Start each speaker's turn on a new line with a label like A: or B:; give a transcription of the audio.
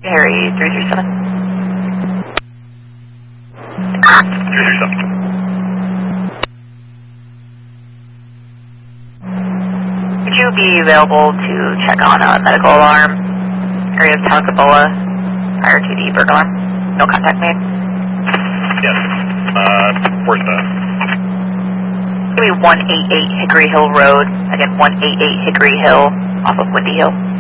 A: Harry 337.
B: 337.
A: Would you be available to check on a medical alarm? Area of Talcabola, prior to the burglar alarm? No contact made?
B: Yes. Where's that?
A: Give me 188 Hickory Hill Road. Again, 188 Hickory Hill, off of Windy Hill.